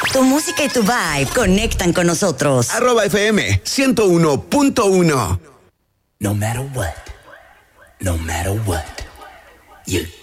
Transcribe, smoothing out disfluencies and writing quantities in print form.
Tu música y tu vibe conectan con nosotros. @FM 101.1. No matter what, you